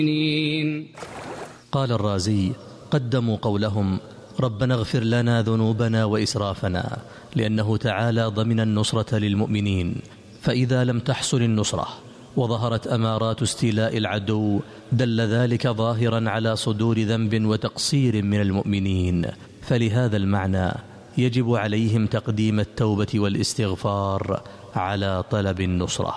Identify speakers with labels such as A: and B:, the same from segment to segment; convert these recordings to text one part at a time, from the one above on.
A: قال الرازي: قدموا قولهم ربنا اغفر لنا ذنوبنا وإسرافنا، لأنه تعالى ضمن النصرة للمؤمنين، فإذا لم تحصل النصرة وظهرت أمارات استيلاء العدو دل ذلك ظاهرا على صدور ذنب وتقصير من المؤمنين، فلهذا المعنى يجب عليهم تقديم التوبة والاستغفار على طلب النصرة.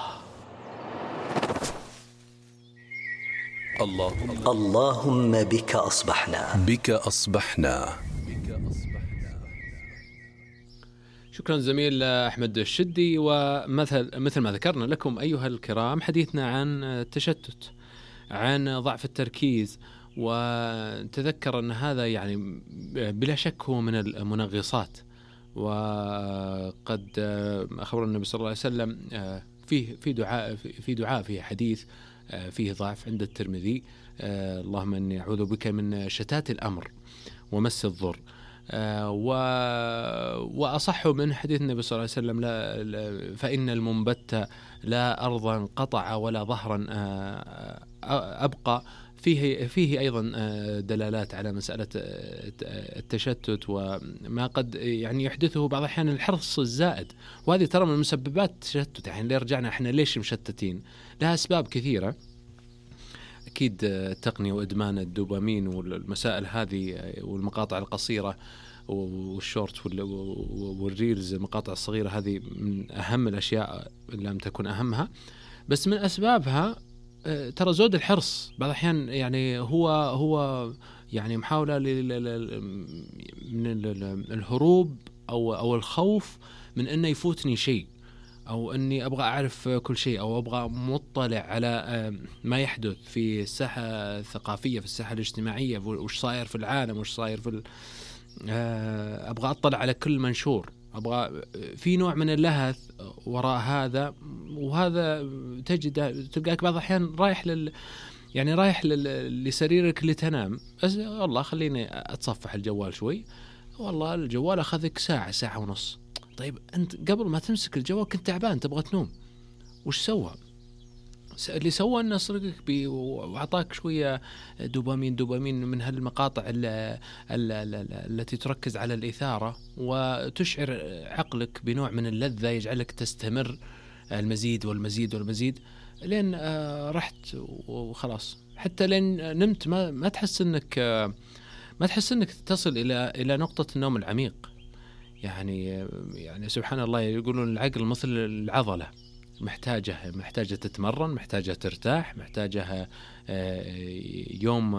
B: اللهم بك أصبحنا.
C: شكرا زميل أحمد الشدي. ومثل ما ذكرنا لكم أيها الكرام، حديثنا عن التشتت، عن ضعف التركيز، وتذكر أن هذا يعني بلا شك هو من المنغصات. وقد أخبر النبي صلى الله عليه وسلم في دعاء فيه حديث فيه ضعف عند الترمذي: اللهم إني أعوذ بك من شتات الأمر ومس الضر. وأصح من حديث النبي صلى الله عليه وسلم: فإن المنبت لا أرضا قطع ولا ظهرا أبقى. فيه أيضا دلالات على مسألة التشتت وما قد يعني يحدثه بعض الأحيان الحرص الزائد، وهذه ترى من مسببات التشتت. يعني اللي رجعنا احنا ليش مشتتين؟ لها أسباب كثيرة أكيد، التقنية وإدمان الدوبامين والمسائل هذه والمقاطع القصيرة والشورت والريلز، المقاطع الصغيرة، هذه من أهم الأشياء إن لم تكن أهمها. بس من أسبابها ترى زود الحرص بعض الأحيان. يعني هو يعني محاولة من الهروب أو الخوف من أنه يفوتني شيء، أو أني أبغى أعرف كل شيء، أو أبغى مطلع على ما يحدث في الساحة الثقافية، في الساحة الاجتماعية، وش صاير في العالم، وش صاير في أبغى أطلع على كل منشور، أبغى في نوع من اللهث وراء هذا. وهذا تلقاك بعض الأحيان رايح لسريرك لتنام، والله خليني أتصفح الجوال شوي، والله الجوال أخذك ساعة ونص. طيب أنت قبل ما تمسك الجوال كنت تعبان تبغى تنوم، وش سوى؟ اللي سوى أنه سرقك وعطاك شوية دوبامين من هالمقاطع التي تركز على الإثارة وتشعر عقلك بنوع من اللذة، يجعلك تستمر المزيد والمزيد لين رحت وخلاص، حتى لين نمت ما تحس أنك تصل إلى نقطة النوم العميق. يعني سبحان الله، يقولون العقل مثل العضلة، محتاجة تتمرن، محتاجة ترتاح، محتاجة يوم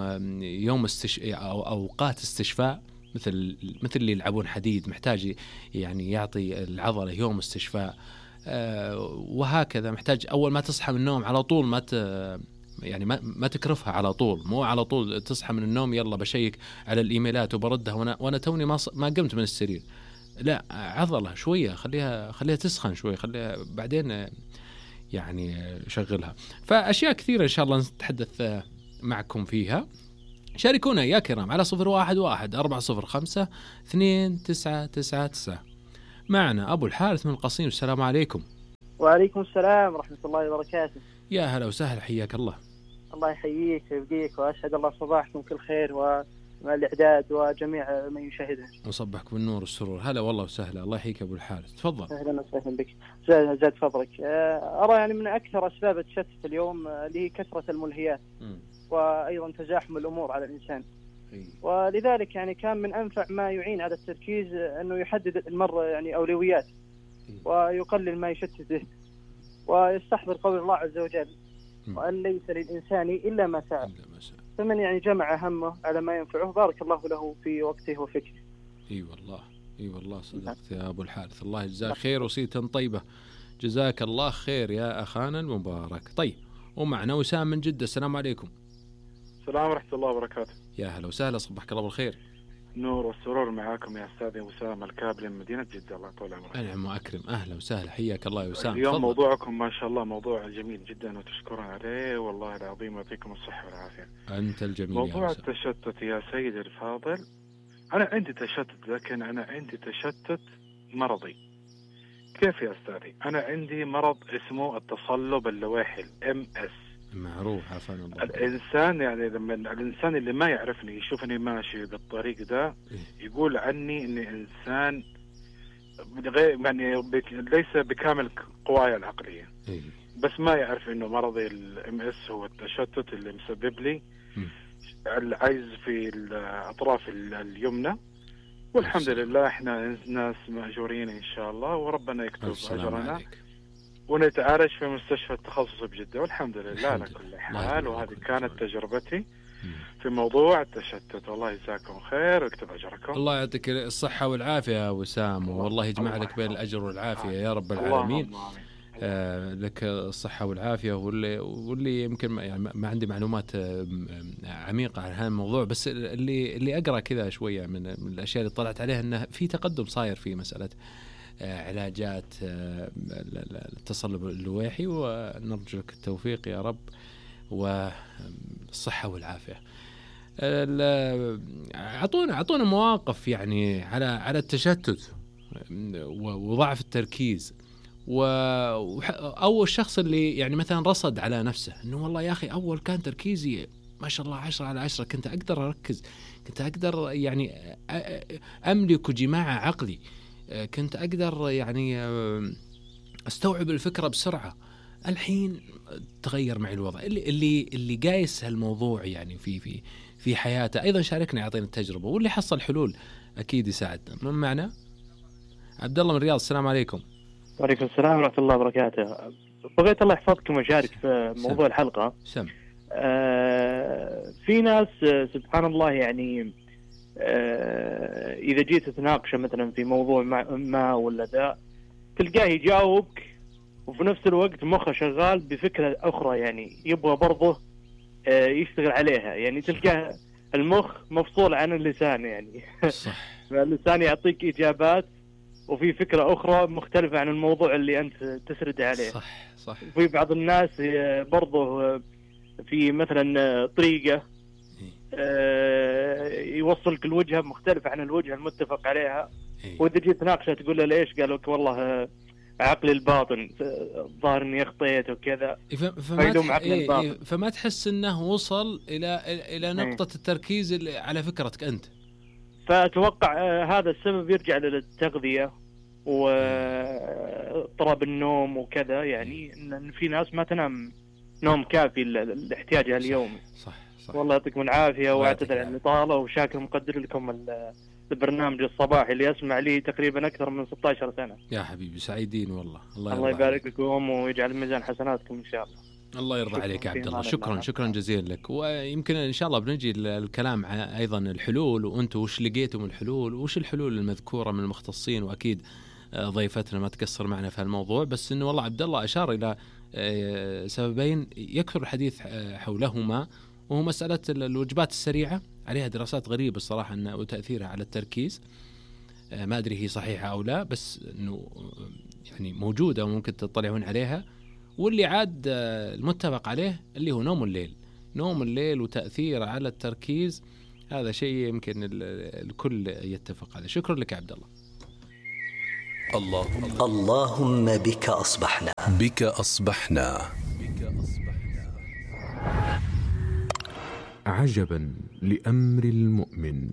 C: أو أوقات استشفاء، مثل اللي يلعبون حديد، محتاج يعني يعطي العضلة يوم استشفاء. وهكذا محتاج أول ما تصحى من النوم على طول ما تكرفها على طول، مو على طول تصحى من النوم يلا بشيك على الإيميلات وبردها وأنا توني ما قمت من السرير. لا، عضلة شوية، خليها تسخن شوي، خليها بعدين يعني شغلها. فأشياء كثيرة إن شاء الله نتحدث معكم فيها. شاركونا يا كرام على 0114052999. معنا أبو الحارث من القصيم. السلام عليكم.
D: وعليكم السلام ورحمة الله وبركاته.
C: يا هلا وسهلا، حياك الله.
D: الله يحييك ويبقيك، وأشهد الله صباحكم كل خير ومع الإعداد وجميع من يشاهدها.
C: وصبحك بالنور والسرور. هلا والله وسهلا، الله يحييك أبو الحارث، تفضل.
D: أهلا وسهلا بك. زاد فضلك. أرى يعني من أكثر أسباب التشتت اليوم اللي هي كثرة الملهيات وأيضا تزاحم الأمور على الإنسان. ولذلك يعني كان من أنفع ما يعين على التركيز أنه يحدد المرة يعني أولويات ويقلل ما يشتته، ويستحضر قول الله عز وجل: وأن ليس للإنسان إلا ما سعى. فمن يعني جمع همه على ما ينفعه بارك الله له في وقته وفكره.
C: اي والله صدقت يا ابو الحارث، الله يجزاك خير وصية طيبة، جزاك الله خير يا اخانا المبارك. طيب، ومعنا وسام من جدة. السلام عليكم.
E: السلام ورحمة الله وبركاته.
C: يا هلا وسهلا، صبحك الله بالخير.
E: نور والسرور معاكم يا أستاذي وسام الكابلي من مدينة جدة، الله طول عمرك.
C: أنعم وأكرم، أهلا وسهلا، حياك الله يا وسام.
E: اليوم موضوعكم ما شاء الله موضوع جميل جدا وتشكرون عليه، والله العظيم يعطيكم الصحة والعافية.
C: أنت الجميل.
E: موضوع التشتت يا سيدي الفاضل، أنا عندي تشتت، لكن أنا عندي تشتت مرضي. كيف يا أستاذي؟ أنا عندي مرض اسمه التصلب اللويحي MS.
C: معروف عافانا الله.
E: الإنسان يعني لما الإنسان اللي ما يعرفني يشوفني ماشي بالطريق ده يقول عني إني إنسان يعني ليس بكامل قواي العقلية. بس ما يعرف إنه مرضي MS هو التشتت اللي مسبب لي العجز في الأطراف اليمنى، والحمد لله إحنا ناس مأجورين إن شاء الله، وربنا يكتب أجرنا ونتعالج في مستشفى التخصص بجدة، والحمد لله على كل حال. وهذه كانت تجربتي في موضوع التشتت. والله يجزاكم خير ويكتب أجركم.
C: الله يعطيك الصحة والعافية يا وسام، والله يجمع لك بين الأجر والعافية يا رب العالمين. لك الصحة والعافية. واللي يمكن يعني ما عندي معلومات عميقة عن هذا الموضوع، بس اللي أقرأ كذا شوية من الأشياء اللي طلعت عليها أنه في تقدم صاير في مسألة علاجات التصلب اللويحي، ونرجو لك التوفيق يا رب والصحة والعافية. أعطونا مواقف يعني على التشتت وضعف التركيز، أو الشخص اللي يعني مثلا رصد على نفسه أنه والله يا أخي أول كان تركيزي ما شاء الله 10/10، كنت أقدر أركز، كنت أقدر يعني أملك جماع عقلي، كنت أقدر يعني أستوعب الفكرة بسرعة. الحين تغير معي الوضع. اللي قايس هالموضوع يعني في حياته أيضا شاركنا، يعطينا التجربة، واللي حصل حلول أكيد يساعدنا. من معنا عبد الله من الرياض. السلام عليكم.
F: وعليكم السلام ورحمة الله وبركاته. بغيت الله يحفظكم وشارك في موضوع الحلقة. في ناس سبحان الله يعني إذا جيت تناقش مثلا في موضوع ما ولا ذا، تلقاه يجاوبك وفي نفس الوقت مخه شغال بفكرة أخرى، يعني يبغى برضه يشتغل عليها. يعني تلقاه المخ مفصول عن اللسان يعني.
C: صح.
F: اللسان يعطيك إجابات وفي فكرة أخرى مختلفة عن الموضوع اللي أنت تسرد عليه.
C: صح.
F: وفي بعض الناس برضه في مثلا طريقة يوصلك الوجهة مختلفة عن الوجهة المتفق عليها، وإذا جيت تناقشه تقول له ليش؟ قالوا لك والله عقلي الباطن ظاهر إني أخطيت وكذا.
C: فما تحس إنه وصل إلى نقطة التركيز على فكرتك أنت.
F: فأتوقع هذا السبب يرجع للتغذية واضطراب النوم وكذا، يعني إن في ناس ما تنام نوم كافي لاحتياجها اليومي.
C: صح.
F: والله يعطيكم العافية، واعتذر عن الإطالة، وشاكر مقدر لكم البرنامج الصباحي اللي أسمع لي تقريبا أكثر من 16 سنة.
C: يا حبيبي سعيدين والله.
F: الله يبارك لكم ويجعل ميزان حسناتكم إن شاء الله.
C: الله يرضى عليك يا عبد الله. شكرا جزيلا لك. ويمكن إن شاء الله بنجي الكلام عن أيضا الحلول، وأنتم وش لقيتم الحلول، وش الحلول المذكورة من المختصين، وأكيد ضيفتنا ما تقصر معنا في هالموضوع. بس إنه والله عبد الله أشار إلى سببين يكثر الحديث حولهما، وهو مسألة الوجبات السريعة. عليها دراسات غريبة الصراحة أنه وتأثيرها على التركيز، ما أدري هي صحيحة أو لا، بس أنه يعني موجودة وممكن تطلعون عليها. واللي عاد المتفق عليه اللي هو نوم الليل وتأثيره على التركيز، هذا شيء يمكن الكل يتفق عليه. شكرا لك عبد الله.
B: اللهم بك أصبحنا.
G: عجبا لأمر المؤمن.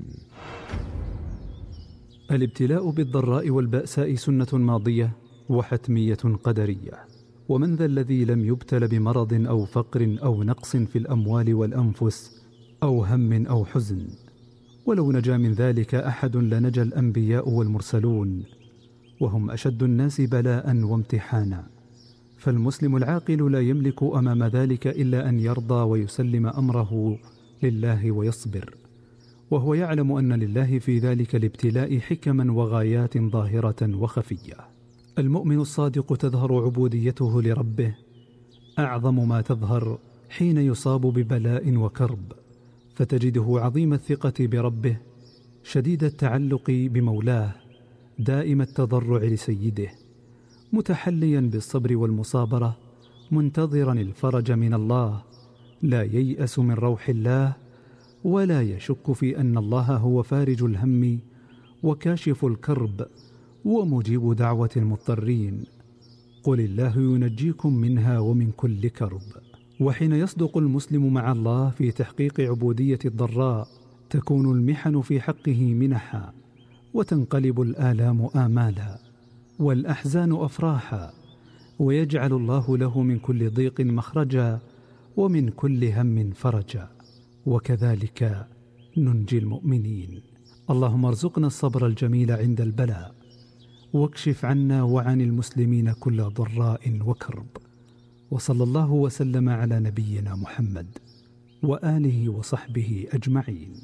H: الابتلاء بالضراء والبأساء سنة ماضية وحتمية قدرية، ومن ذا الذي لم يبتل بمرض أو فقر أو نقص في الأموال والأنفس أو هم أو حزن؟ ولو نجا من ذلك أحد لنجا الأنبياء والمرسلون، وهم أشد الناس بلاء وامتحانا. فالمسلم العاقل لا يملك أمام ذلك إلا أن يرضى ويسلم أمره لله ويصبر، وهو يعلم أن لله في ذلك الابتلاء حكما وغايات ظاهرة وخفية. المؤمن الصادق تظهر عبوديته لربه أعظم ما تظهر حين يصاب ببلاء وكرب، فتجده عظيم الثقة بربه، شديد التعلق بمولاه، دائم التضرع لسيده، متحليا بالصبر والمصابرة، منتظرا الفرج من الله، لا ييأس من روح الله، ولا يشك في أن الله هو فارج الهم وكاشف الكرب ومجيب دعوة المضطرين. قل الله ينجيكم منها ومن كل كرب. وحين يصدق المسلم مع الله في تحقيق عبودية الضراء تكون المحن في حقه منحا، وتنقلب الآلام آمالا، والأحزان أفراحا، ويجعل الله له من كل ضيق مخرجا، ومن كل هم فرجا. وكذلك ننجي المؤمنين. اللهم ارزقنا الصبر الجميل عند البلاء، واكشف عنا وعن المسلمين كل ضراء وكرب. وصلى الله وسلم على نبينا محمد وآله وصحبه أجمعين.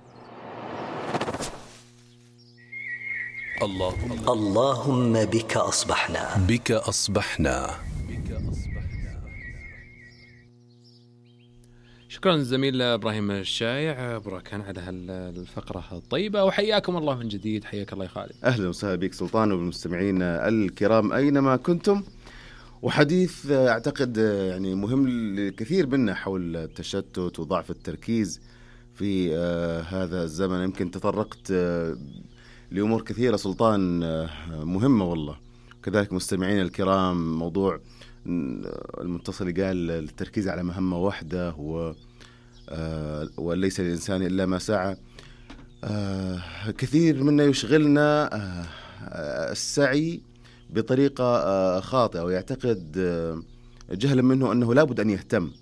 B: اللهم بك أصبحنا.
I: بك أصبحنا.
C: شكرا للزميل إبراهيم الشايع بركان على الفقرة الطيبة، وحياكم الله من جديد. حياك الله يا خالد.
J: أهلا وسهلا بك سلطان وبالمستمعين الكرام أينما كنتم. وحديث أعتقد يعني مهم للكثير منا حول التشتت وضعف التركيز في هذا الزمن. يمكن تطرقت لأمور كثيرة سلطان مهمة والله. كذلك مستمعين الكرام، موضوع المتصل قال التركيز على مهمة واحدة وليس للإنسان إلا ما سعى. كثير منا يشغلنا السعي بطريقة خاطئة، ويعتقد جهلا منه أنه لابد أن يهتم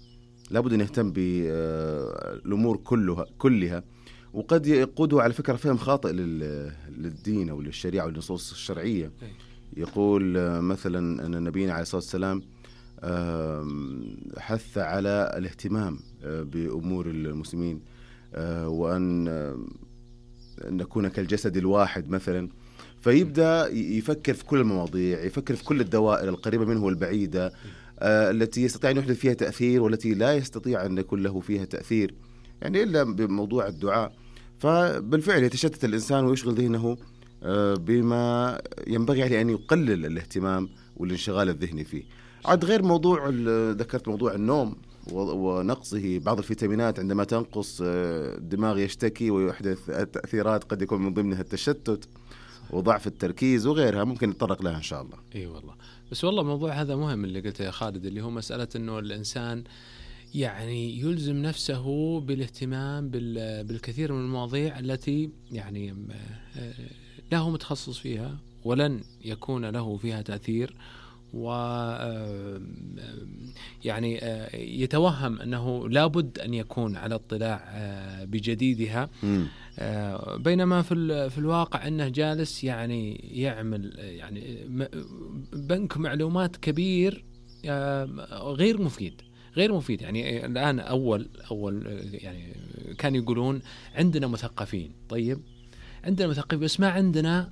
J: بالأمور كلها، وقد يقوده على فكرة فهم خاطئ للدين أو للشريعة والنصوص الشرعية. يقول مثلا أن نبينا عليه الصلاة والسلام حث على الاهتمام بأمور المسلمين، وأن نكون كالجسد الواحد مثلا. فيبدأ يفكر في كل المواضيع، يفكر في كل الدوائر القريبة منه والبعيدة، التي يستطيع أن يحدث فيها تأثير والتي لا يستطيع أن يكون له فيها تأثير، يعني إلا بموضوع الدعاء. فبالفعل يتشتت الإنسان ويشغل ذهنه بما ينبغي عليه أن يقلل الاهتمام والانشغال الذهني فيه. عاد غير موضوع ذكرت موضوع النوم ونقصه، بعض الفيتامينات عندما تنقص الدماغ يشتكي ويحدث تأثيرات قد يكون من ضمنها التشتت وضعف التركيز وغيرها، ممكن نتطرق لها إن شاء الله.
C: إيه والله. بس والله موضوع هذا مهم اللي قلته يا خالد، اللي هو مسألة أنه الإنسان يعني يلزم نفسه بالاهتمام بالكثير من المواضيع التي يعني له متخصص فيها ولن يكون له فيها تأثير، و يعني يتوهم أنه لابد أن يكون على اطلاع بجديدها، بينما في الواقع أنه جالس يعني يعمل يعني بنك معلومات كبير غير مفيد. يعني الآن أول يعني كانوا يقولون عندنا مثقفين، طيب عندنا مثقفين بس ما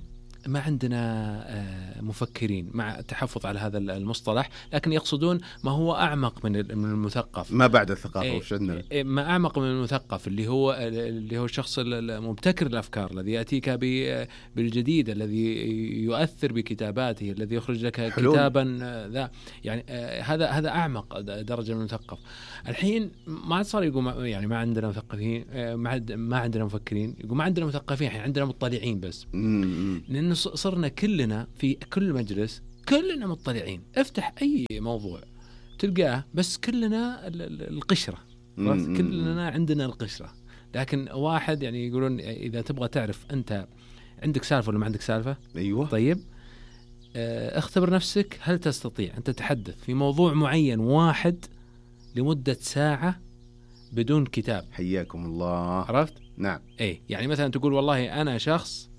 C: عندنا مفكرين، مع التحفظ على هذا المصطلح، لكن يقصدون ما هو أعمق من المثقف،
J: ما بعد الثقافة وش عندنا،
C: ما أعمق من المثقف اللي هو الشخص المبتكر الأفكار، الذي يأتيك بالجديد، الذي يؤثر بكتاباته، الذي يخرج لك كتابا ذا، يعني هذا أعمق درجة من المثقف. الحين ما صار يقول يعني ما عندنا مثقفين، ما عندنا مفكرين، يقول ما عندنا مثقفين، الحين عندنا مطلعين بس، لأنه صرنا كلنا في كل مجلس كلنا مطلعين، افتح أي موضوع تلقاه بس كلنا القشرة، كلنا عندنا القشرة. لكن واحد يعني يقولون إذا تبغى تعرف أنت عندك سالفة ولا ما عندك سالفة،
J: أيوة
C: طيب اختبر نفسك، هل تستطيع أن تتحدث في موضوع معين واحد لمدة ساعة بدون كتاب؟
J: حياكم الله.
C: عرفت؟
J: نعم.
C: إيه يعني مثلا تقول والله أنا شخص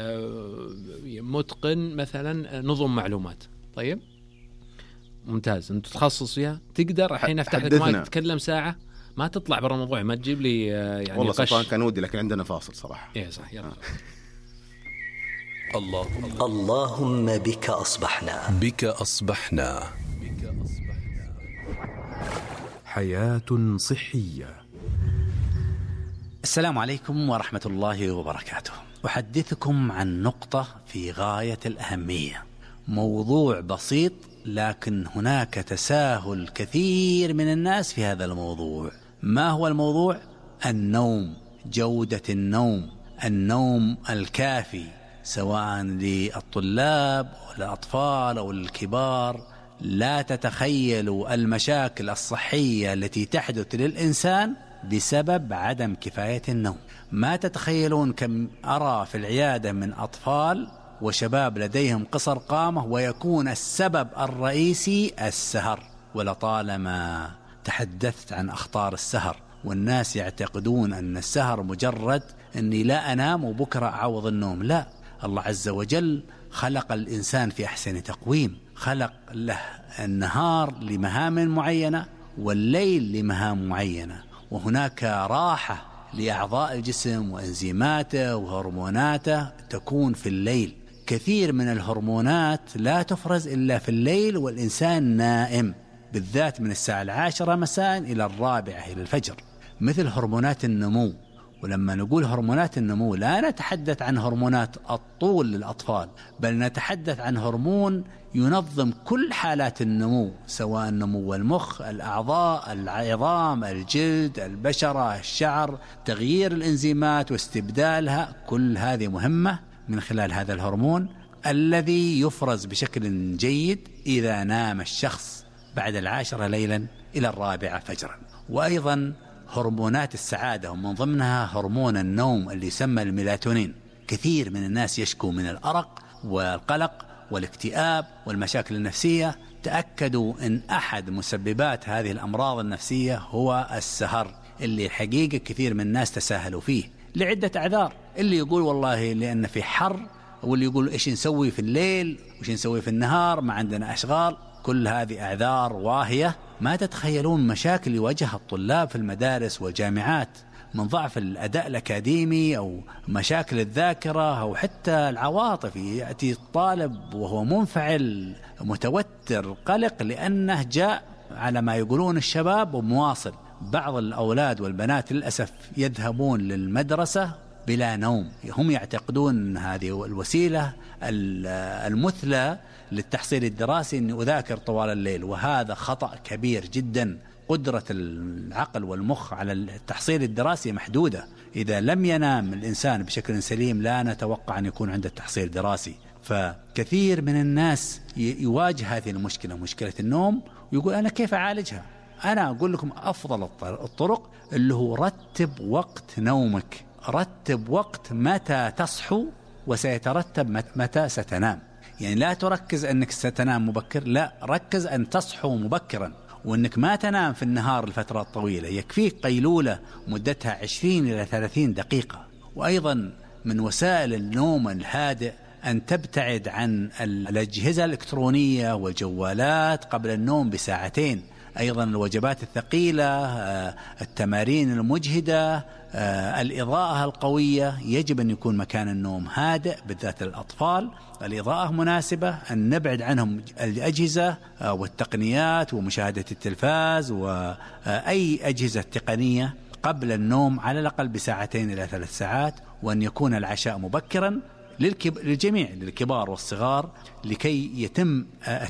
C: متقن مثلا نظم معلومات، طيب ممتاز، انت تتخصص فيها، تقدر الحين افتح لك مايك تتكلم ساعة، ما تطلع برا الموضوع، ما تجيب لي يعني
J: والله سلطان كان ودي، لكن عندنا فاصل صراحة.
C: ايه صح، يلا.
B: اللهم بك أصبحنا.
I: بك أصبحنا.
G: حياة صحية.
K: السلام عليكم ورحمة الله وبركاته. أحدثكم عن نقطة في غاية الأهمية، موضوع بسيط لكن هناك تساهل كثير من الناس في هذا الموضوع. ما هو الموضوع؟ النوم، جودة النوم الكافي، سواء للطلاب أو الأطفال أو الكبار، لا تتخيلوا المشاكل الصحية التي تحدث للإنسان بسبب عدم كفاية النوم. ما تتخيلون كم أرى في العيادة من أطفال وشباب لديهم قصر قامة ويكون السبب الرئيسي السهر. ولطالما تحدثت عن أخطار السهر، والناس يعتقدون أن السهر مجرد أني لا أنام وبكرة أعوض النوم. لا، الله عز وجل خلق الإنسان في أحسن تقويم، خلق له النهار لمهام معينة والليل لمهام معينة، وهناك راحة لأعضاء الجسم وإنزيماته وهرموناته تكون في الليل. كثير من الهرمونات لا تفرز إلا في الليل والإنسان نائم، بالذات من الساعة 10 مساء إلى 4 إلى الفجر، مثل هرمونات النمو. ولما نقول هرمونات النمو لا نتحدث عن هرمونات الطول للأطفال، بل نتحدث عن هرمون ينظم كل حالات النمو، سواء نمو المخ، الأعضاء، العظام، الجلد، البشرة، الشعر، تغيير الإنزيمات واستبدالها. كل هذه مهمة من خلال هذا الهرمون الذي يفرز بشكل جيد إذا نام الشخص بعد 10 ليلا إلى 4 فجرا. وأيضا هرمونات السعادة، ومن ضمنها هرمون النوم اللي يسمى الميلاتونين. كثير من الناس يشكو من الأرق والقلق والاكتئاب والمشاكل النفسية. تأكدوا أن أحد مسببات هذه الأمراض النفسية هو السهر، اللي الحقيقة كثير من الناس تساهلوا فيه لعدة أعذار. اللي يقول والله لأن في حر، واللي يقول إيش نسوي في الليل وإيش نسوي في النهار، ما عندنا أشغال. كل هذه أعذار واهية. ما تتخيلون مشاكل يواجهها الطلاب في المدارس والجامعات من ضعف الأداء الأكاديمي أو مشاكل الذاكرة أو حتى العواطف. يأتي الطالب وهو منفعل متوتر قلق لأنه جاء على ما يقولون الشباب ومواصل. بعض الأولاد والبنات للأسف يذهبون للمدرسة بلا نوم. هم يعتقدون أن هذه الوسيلة المثلى للتحصيل الدراسي أن أذاكر طوال الليل، وهذا خطأ كبير جدا. قدرة العقل والمخ على التحصيل الدراسي محدودة. إذا لم ينام الإنسان بشكل سليم لا نتوقع أن يكون عنده تحصيل دراسي. فكثير من الناس يواجه هذه المشكلة، مشكلة النوم، ويقول أنا كيف أعالجها؟ أنا أقول لكم أفضل الطرق اللي هو رتب وقت نومك. رتب وقت متى تصحو وسيترتب متى ستنام. يعني لا تركز أنك ستنام مبكر، لا، ركز أن تصحو مبكرا، وأنك ما تنام في النهار لفترات طويلة. يكفيك قيلولة مدتها 20 إلى 30 دقيقة. وأيضا من وسائل النوم الهادئ أن تبتعد عن الأجهزة الإلكترونية والجوالات قبل النوم بساعتين. أيضا الوجبات الثقيلة، التمارين المجهدة، الإضاءة القوية. يجب أن يكون مكان النوم هادئ، بالذات الأطفال. الإضاءة مناسبة، أن نبعد عنهم الأجهزة والتقنيات ومشاهدة التلفاز وأي أجهزة تقنية قبل النوم على الأقل بساعتين إلى 3 ساعات. وأن يكون العشاء مبكرا للجميع، للكبار والصغار، لكي يتم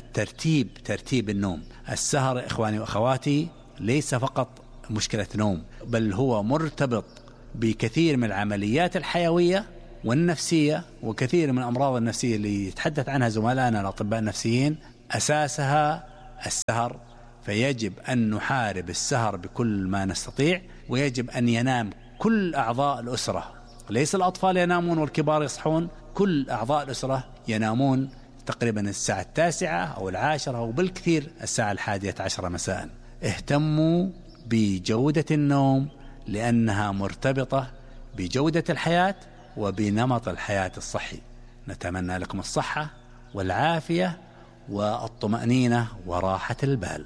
K: ترتيب النوم. السهر إخواني وأخواتي ليس فقط مشكلة نوم، بل هو مرتبط بكثير من العمليات الحيوية والنفسية، وكثير من الأمراض النفسية اللي يتحدث عنها زملائنا الأطباء النفسيين أساسها السهر. فيجب أن نحارب السهر بكل ما نستطيع، ويجب أن ينام كل أعضاء الأسرة. ليس الأطفال ينامون والكبار يصحون، كل أعضاء الأسرة ينامون تقريبا الساعة 9 أو 10 أو بالكثير الساعة 11 مساء. اهتموا بجودة النوم لأنها مرتبطة بجودة الحياة وبنمط الحياة الصحي. نتمنى لكم الصحة والعافية والطمأنينة وراحة البال.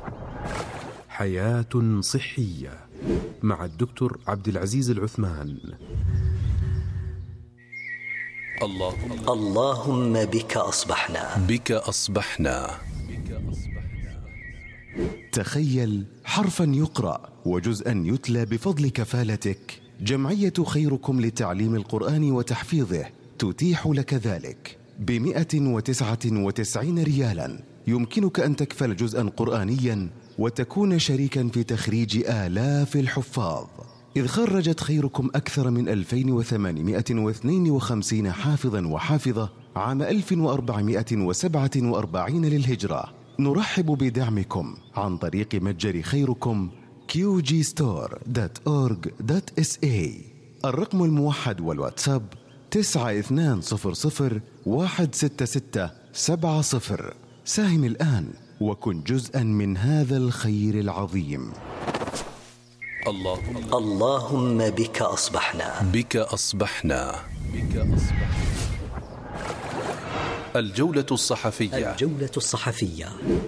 G: حياة صحية مع الدكتور عبد العزيز العثمان.
B: اللهم بك أصبحنا.
I: بك أصبحنا.
L: تخيل حرفا يقرأ وجزءا يتلى بفضل كفالتك. جمعية خيركم لتعليم القرآن وتحفيظه تتيح لك ذلك ب199 ريالا. يمكنك أن تكفل جزءا قرآنيا وتكون شريكا في تخريج آلاف الحفاظ، إذ خرجت خيركم أكثر من 2852 حافظا وحافظة عام 1447 للهجرة. نرحب بدعمكم عن طريق متجر خيركم qgstore.org.sa. الرقم الموحد والواتساب 9200166770. ساهم الآن وكن جزءا من هذا الخير العظيم.
B: اللهم بك أصبحنا.
I: بك أصبحنا. الجولة الصحفية.
B: الجولة الصحفية.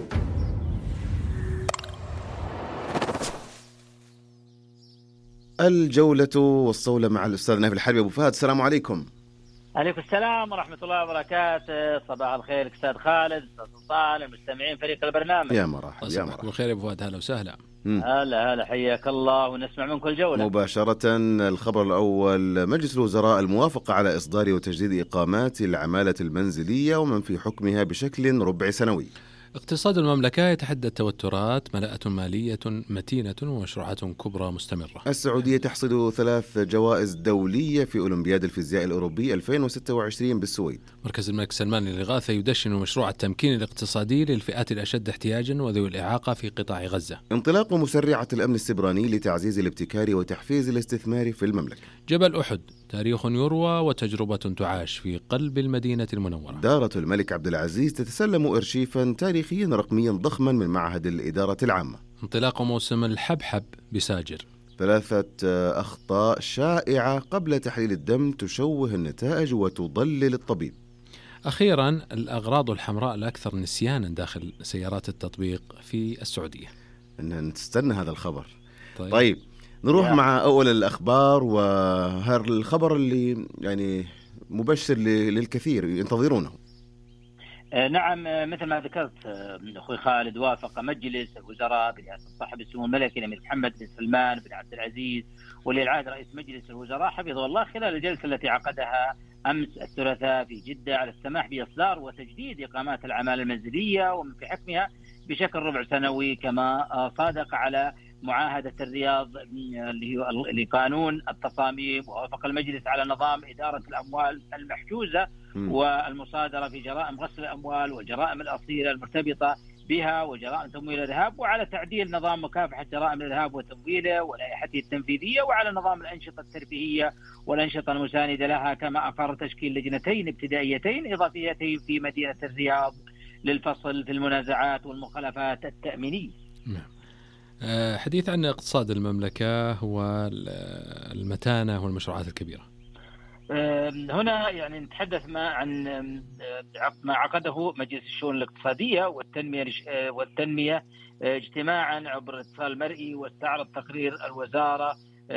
J: الجولة والصولة مع الأستاذ نايف الحلبي. أبو فهد، السلام عليكم.
M: عليكم السلام ورحمة الله وبركاته. صباح الخير أستاذ خالد، أستاذ سلطان، المستمعين، فريق البرنامج.
J: يا مرحبا.
C: يا مرحبا بالخير يا أبو فهد، هلا وسهلا.
M: هلا حياك الله، ونسمع منكم الجولة
J: مباشرة. الخبر الأول: مجلس الوزراء الموافقة على إصدار وتجديد إقامات العمالة المنزلية ومن في حكمها بشكل ربع سنوي.
C: اقتصاد المملكة يتحدى التوترات، ملاءة مالية متينة ومشروعات كبرى مستمرة.
J: السعودية تحصد 3 جوائز دولية في أولمبياد الفيزياء الأوروبي 2026 بالسويد.
C: مركز الملك سلمان للإغاثة يدشن مشروع التمكين الاقتصادي للفئات الأشد احتياجا وذوي الإعاقة في قطاع غزة.
J: انطلاق مسرعة الأمن السبراني لتعزيز الابتكار وتحفيز الاستثمار في المملكة.
C: جبل أحد تاريخ يروى وتجربة تعاش في قلب المدينة المنورة.
J: دارة الملك عبد العزيز تتسلم أرشيفا تاريخيا رقميا ضخما من معهد الإدارة العامة.
C: انطلاق موسم الحبحب بساجر.
J: 3 أخطاء شائعة قبل تحليل الدم تشوه النتائج وتضلل الطبيب.
C: أخيرا الأغراض الحمراء الأكثر نسيانا داخل سيارات التطبيق في السعودية.
J: نستنى هذا الخبر. طيب نروح مع أول الأخبار، وهذا الخبر اللي يعني مبشر للكثير ينتظرونه.
M: نعم، مثل ما ذكرت أخوي خالد، وافق مجلس الوزراء برئاسة صاحب السمو الملكي الأمير محمد بن سلمان بن عبد العزيز ولي العهد رئيس مجلس الوزراء حفظه الله خلال الجلسة التي عقدها أمس الثلاثاء في جدة على السماح بإصدار وتجديد إقامات العمالة المنزلية ومن في حكمها بشكل ربع سنوي، كما صادق على معاهدة الرياض لقانون التصاميم. ووافق المجلس على نظام إدارة الأموال المحجوزة والمصادرة في جرائم غسل الأموال والجرائم الأصيلة المرتبطة بها وجرائم تمويل الإرهاب، وعلى تعديل نظام مكافحة جرائم الإرهاب وتمويله ولائحته التنفيذية، وعلى نظام الأنشطة الترفيهية والأنشطة المساندة لها، كما أقر تشكيل لجنتين ابتدائيتين إضافيتين في مدينة الرياض للفصل في المنازعات والمخالفات التأمينية.
C: حديث عن اقتصاد المملكة هو المتانة والمشروعات الكبيرة.
M: هنا يعني نتحدث عن ما عقده مجلس الشؤون الاقتصادية والتنمية اجتماعا عبر اتصال مرئي، واستعرض تقرير الوزارة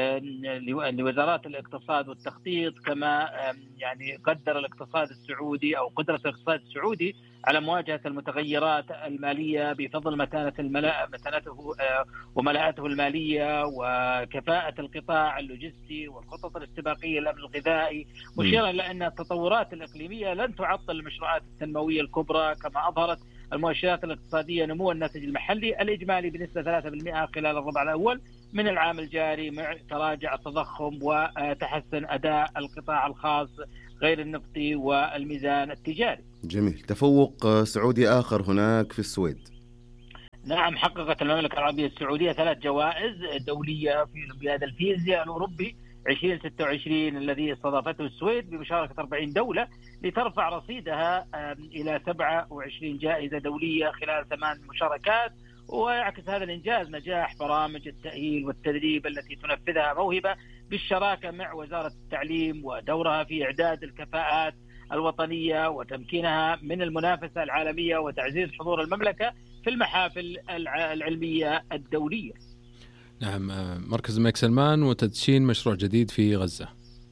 M: لوزارات الاقتصاد والتخطيط، كما يعني قدر الاقتصاد السعودي أو قدرة الاقتصاد السعودي على مواجهة المتغيرات المالية بفضل متانته وملاءته المالية وكفاءة القطاع اللوجستي والخطط الاستباقية للأمن الغذائي، مشيرا إلى أن التطورات الإقليمية لن تعطل المشروعات التنموية الكبرى، كما أظهرت المؤشرات الاقتصادية نمو الناتج المحلي الإجمالي بنسبة 3% خلال الربع الأول من العام الجاري، مع تراجع التضخم وتحسن أداء القطاع الخاص غير النفطي والميزان التجاري.
J: جميل. تفوق سعودي آخر هناك في السويد.
M: نعم، حققت المملكة العربية السعودية 3 جوائز دولية في أولمبياد الفيزياء الأوروبي 2026 الذي استضافته السويد بمشاركة 40 دولة، لترفع رصيدها إلى 27 جائزة دولية خلال 8 مشاركات. ويعكس هذا الإنجاز نجاح برامج التأهيل والتدريب التي تنفذها موهبة بالشراكة مع وزارة التعليم، ودورها في إعداد الكفاءات الوطنية وتمكينها من المنافسة العالمية وتعزيز حضور المملكة في المحافل العلمية الدولية.
C: نعم، مركز الملك سلمان وتدشين مشروع جديد في غزة.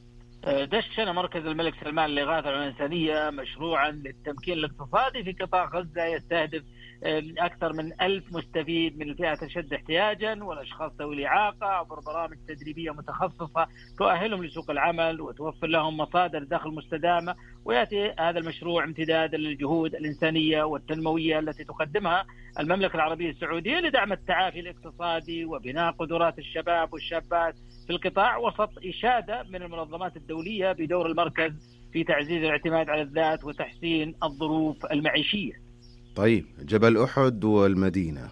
M: دشن مركز الملك سلمان للإغاثة الإنسانية مشروعا للتمكين الاقتصادي في قطاع غزة يستهدف أكثر من 1000 مستفيد من الفئات الأشد احتياجا والأشخاص ذوي الإعاقة عبر برامج تدريبية متخصصة تؤهلهم لسوق العمل وتوفر لهم مصادر دخل مستدامة. ويأتي هذا المشروع امتدادا للجهود الإنسانية والتنموية التي تقدمها المملكة العربية السعودية لدعم التعافي الاقتصادي وبناء قدرات الشباب والشابات في القطاع، وسط إشادة من المنظمات الدولية بدور المركز في تعزيز الاعتماد على الذات وتحسين الظروف المعيشية.
J: طيب جبل أحد والمدينة.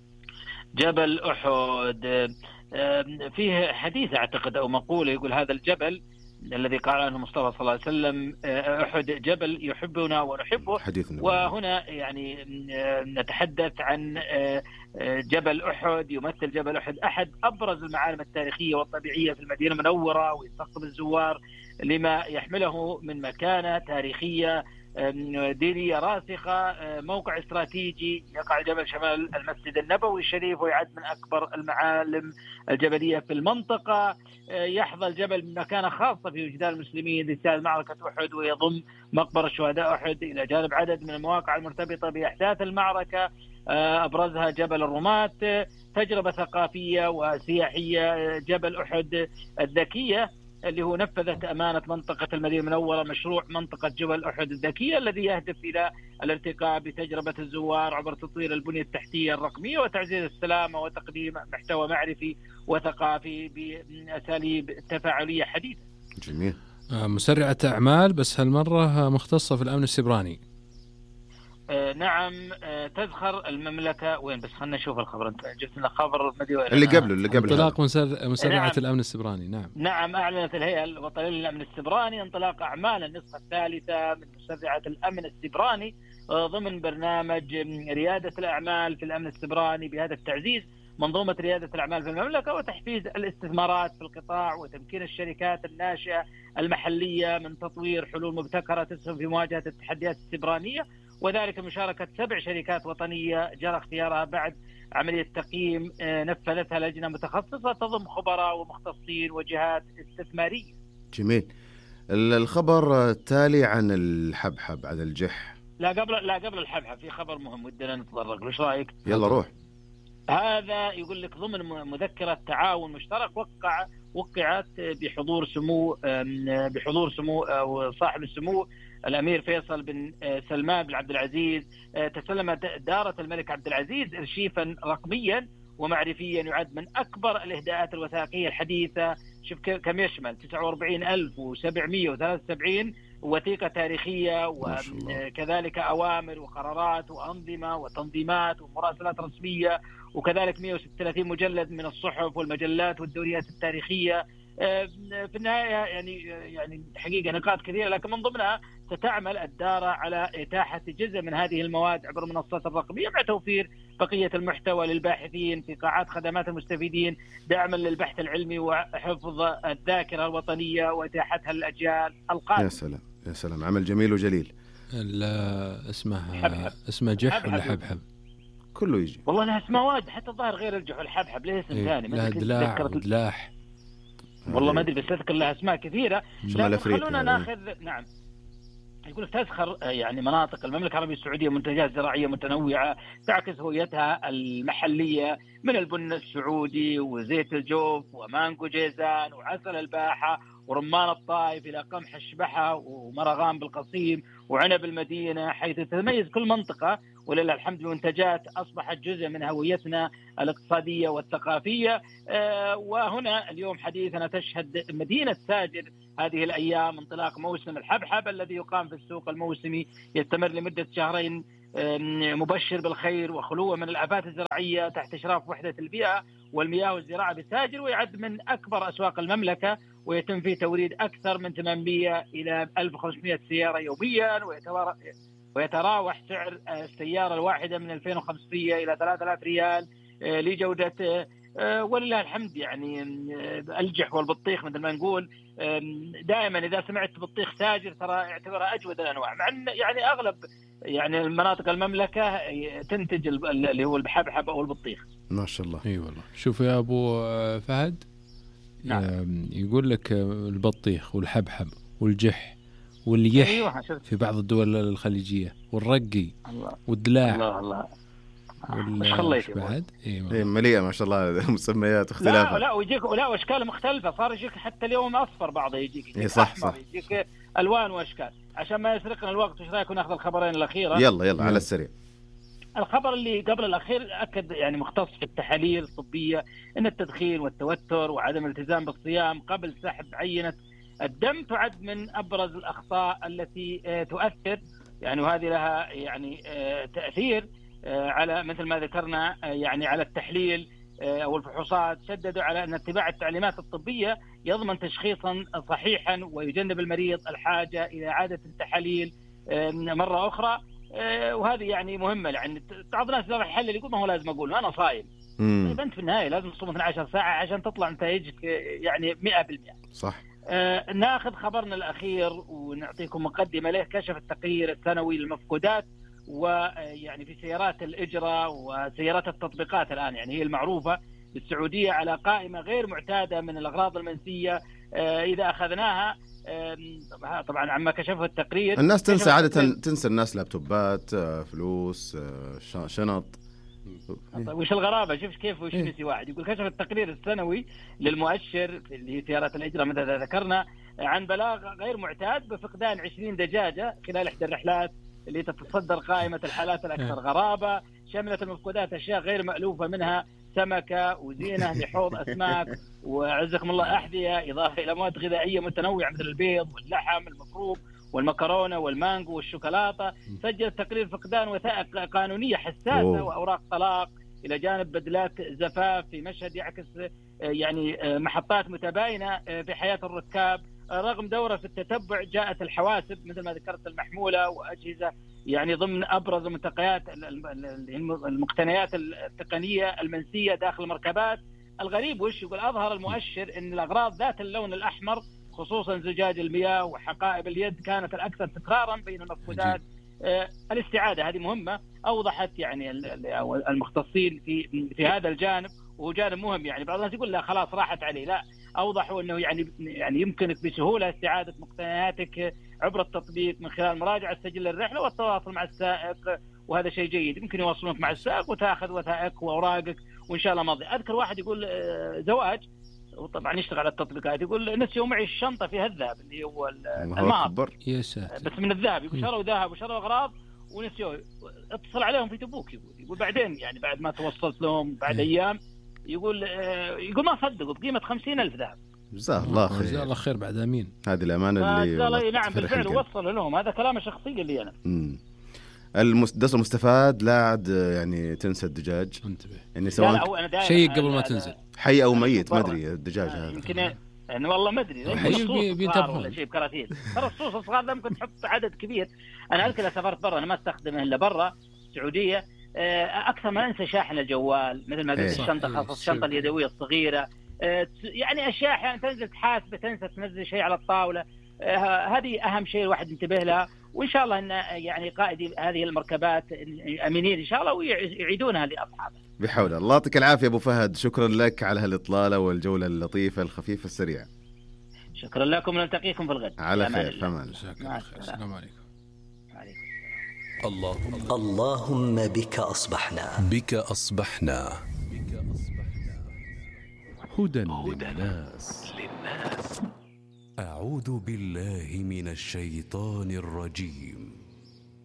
M: جبل أحد فيه حديث أعتقد أو مقولة يقول هذا الجبل الذي قال عنه المصطفى صلى الله عليه وسلم أحد جبل يحبنا ونحبه. وهنا يعني نتحدث عن جبل أحد، يمثل جبل أحد أحد أبرز المعالم التاريخية والطبيعية في المدينة المنورة، ويستقطب الزوار لما يحمله من مكانة تاريخية دينية راسخة. موقع استراتيجي يقع جبل شمال المسجد النبوي الشريف، ويعد من أكبر المعالم الجبلية في المنطقة. يحظى الجبل مكانة خاصة في وجدان المسلمين لسياد معركة أحد، ويضم مقبرة شهداء أحد إلى جانب عدد من المواقع المرتبطة بأحداث المعركة، أبرزها جبل الرماة. تجربة ثقافية وسياحية. جبل أحد الذكية اللي هو نفذت أمانة منطقة المدينة المنورة مشروع منطقة جبل أحد الذكية الذي يهدف إلى الارتقاء بتجربة الزوار عبر تطوير البنية التحتية الرقمية وتعزيز السلامة وتقديم محتوى معرفي وثقافي بأساليب تفاعلية حديثة.
J: جميل.
C: مسرعة أعمال بس هالمرة مختصة في الأمن السيبراني.
M: نعم. تزخر المملكة وين؟ بس خلنا نشوف الخبر. أنت جبت لنا خبر
J: اللي قبله
C: انطلاق مسرعة
M: نعم.
C: الأمن السيبراني.
M: نعم أعلنت الهيئة الوطنية للأمن السيبراني انطلاق أعمال النسخة الثالثة من مسرعة الأمن السيبراني ضمن برنامج ريادة الأعمال في الأمن السيبراني بهدف تعزيز منظومة ريادة الأعمال في المملكة وتحفيز الاستثمارات في القطاع وتمكين الشركات الناشئة المحلية من تطوير حلول مبتكرة تسهم في مواجهة التحديات السيبرانية، وذلك مشاركة 7 شركات وطنية جرى اختيارها بعد عملية تقييم نفذتها لجنة متخصصة تضم خبراء ومختصين وجهات استثمارية.
J: جميل. الخبر التالي عن الحبحب، عن الجح.
M: لا قبل الحبحب في خبر مهم ودنا نتطرق له، ايش رايك؟
J: يلا روح.
M: هذا يقول لك ضمن مذكرة تعاون مشترك وقعت بحضور سمو صاحب السمو الأمير فيصل بن سلمان بن عبد العزيز. تسلمت دارة الملك عبد العزيز إرشيفا رقميا ومعرفيا يعد من أكبر الإهداءات الوثائقية الحديثة. شوف كم يشمل 49,773 وثيقة تاريخية، وكذلك أوامر وقرارات وأنظمة وتنظيمات ومراسلات رسمية، وكذلك 136 مجلد من الصحف والمجلات والدوريات التاريخية. في النهاية يعني حقيقة نقاط كثيرة، لكن من ضمنها ستعمل الدارة على إتاحة جزء من هذه المواد عبر المنصات الرقمية مع توفير بقية المحتوى للباحثين في قاعات خدمات المستفيدين، دعما للبحث العلمي وحفظ الذاكرة الوطنية وإتاحتها للأجيال القادمة.
J: يا سلام، عمل جميل وجليل.
C: اسمه جح ولا حبحب؟
J: كله يجي
M: والله لها اسماء واجد، حتى الظاهر غير الجح والحبحب ليه اسم ثاني.
C: لا دلاح
M: والله ما ادري، بس اذكر لها اسماء كثيره. خلونا ناخذ. نعم. يقول تزخر يعني مناطق المملكة العربية السعودية منتجات زراعية متنوعة تعكس هويتها المحلية، من البن السعودي وزيت الجوف ومانجو جيزان وعسل الباحة ورمان الطائف إلى قمح الشبحة ومرغان بالقصيم وعنب المدينة، حيث تتميز كل منطقة ولله الحمد بمنتجات أصبحت جزء من هويتنا الاقتصادية والثقافية. وهنا اليوم حديثنا تشهد مدينة ساجر هذه الأيام انطلاق موسم الحبحب الذي يقام في السوق الموسمي يستمر لمدة شهرين، مبشر بالخير وخلوه من الآفات الزراعية تحت إشراف وحدة البيئة والمياه والزراعة بساجر، ويعد من أكبر أسواق المملكة ويتم فيه توريد أكثر من 800 إلى 1500 سيارة يوميا، ويتراوح سعر السيارة الواحدة من 2500 إلى 3000 ريال لجودة ولله الحمد. يعني الجح والبطيخ مثل ما نقول دائما إذا سمعت بطيخ ساجر ترى اعتبرها أجود الأنواع، مع أن يعني أغلب يعني مناطق المملكة تنتج اللي هو الحبحب أو البطيخ.
J: ما شاء الله.
C: اي والله. شوف يا أبو فهد.
M: نعم.
C: يقول لك البطيخ والحبحب والجح واليح في بعض الدول الخليجية والرقي والدلاع.
M: الله
C: مش خليت بعد.
J: مليئة ما شاء الله مسميات اختلافها.
M: لا ويجيك واشكال مختلفة، صار يجيك حتى اليوم اصفر بعضه يجيك
J: صح
M: يجيك الوان واشكال. عشان ما يسرقنا الوقت ايش رايكم ناخذ الخبرين الاخيره؟
J: يلا على السريع.
M: الخبر اللي قبل الأخير أكد يعني مختص في التحاليل الطبية أن التدخين والتوتر وعدم الالتزام بالصيام قبل سحب عينة الدم تعد من أبرز الأخطاء التي تؤثر يعني وهذه لها يعني تأثير على مثل ما ذكرنا يعني على التحليل أو الفحوصات. شددوا على أن اتباع التعليمات الطبية يضمن تشخيصا صحيحا ويجنب المريض الحاجة إلى إعادة التحاليل مرة أخرى. وهذه يعني مهمة، لأن بعض الناس إذا يحلل يقول ما هو لازم أقول أنا صايم. طيب أنت في النهاية لازم تصوم 12 ساعة عشان تطلع نتائجك يعني 100%.
J: صح.
M: ناخذ خبرنا الأخير ونعطيكم مقدمة له. كشف التقرير السنوي للمفقودات ويعني في سيارات الإجرة وسيارات التطبيقات الآن يعني هي المعروفة بالسعودية على قائمة غير معتادة من الأغراض المنسية. إذا أخذناها طبعا عما كشفه التقرير،
J: الناس تنسى عادة، تنسى الناس لابتوبات، فلوس، شنط.
M: وش الغرابة؟ شوف كيف وش نسي واحد يقول كشف التقرير السنوي للمؤشر في سيارات الإجرة مثل ذكرنا عن بلاغ غير معتاد بفقدان 20 دجاجة خلال إحدى الرحلات اللي تتصدر قائمة الحالات الأكثر غرابة. شملت المفقودات أشياء غير مألوفة، منها سمكة وزينة لحوض أسماك وعزكم الله أحذية، إضافة إلى مواد غذائية متنوعة مثل البيض واللحم المفروم والمكرونة والمانجو والشوكولاتة. سجل التقرير فقدان وثائق قانونية حساسة وأوراق طلاق، إلى جانب بدلات زفاف في مشهد يعكس يعني محطات متباينة في حياة الركاب. رغم دورة في التتبع جاءت الحواسب مثل ما ذكرت المحمولة وأجهزة يعني ضمن أبرز المقتنيات التقنية المنسية داخل المركبات. الغريب وش يقول أظهر المؤشر أن الأغراض ذات اللون الأحمر خصوصا زجاج المياه وحقائب اليد كانت الأكثر تكرارا بين المفقودات. الاستعادة هذه مهمة. أوضحت يعني المختصين في هذا الجانب، وهو جانب مهم. يعني بعض الناس يقول لا خلاص راحت عليه، لا، أوضحوا أنه يعني يمكنك بسهولة استعادة مقتنياتك عبر التطبيق من خلال مراجعة سجل الرحلة والتواصل مع السائق، وهذا شيء جيد. يمكن يوصلونك مع السائق وتأخذ وثائق وأوراقك وإن شاء الله ماضي. أذكر واحد يقول زواج وطبعا يشتغل على التطبيقات، يقول نسيوا معي الشنطة فيها الذهب اللي هو المهر بس من الذهب، يقول شروا ذهب وشروا أغراض ونسيوا. اتصل عليهم في تبوك، يقول بعدين يعني بعد ما توصلت لهم بعد أيام يقول ما صدقوا بقيمة 50,000 ذهب.
J: جزاه الله خير.
C: جزاه الله خير بعد امين.
J: هذه الامانه اللي
M: نعم بالفعل وصل لهم. هذا كلام شخصي لي انا.
J: الدرس المستفاد لا عاد يعني تنسى الدجاج.
C: انتبه
J: يعني سواء
C: شيء قبل ما تنزل
J: حي او ميت ما ادري الدجاج هذا
M: يمكن يعني والله ما ادري ولا شيء بكراتين. ترى الصوص الصغار ده ممكن تحط عدد كبير. انا اذكر سافرت برا، انا ما استخدمه الا برا السعوديه، اكثر ما انسى شاحن الجوال مثل ما قلت الشنطه، خاصه الشنطه اليدويه الصغيره، يعني اشياء احيانا تنزل تحاسب تنسى تنزل شيء على الطاوله. هذه اهم شيء الواحد ينتبه لها. وان شاء الله ان يعني قائدي هذه المركبات امينين ان شاء الله ويعيدونها لاصحابها
J: بحول الله. يعطيك العافيه ابو فهد، شكرا لك على هالاطلاله والجوله اللطيفه الخفيفه السريعه.
M: شكرا لكم، نلتقيكم في الغد
J: على خير. فمان.
C: السلام عليكم.
B: اللهم بك أصبحنا.
I: بك أصبحنا.
G: هدى للناس.
N: أعوذ بالله من الشيطان الرجيم.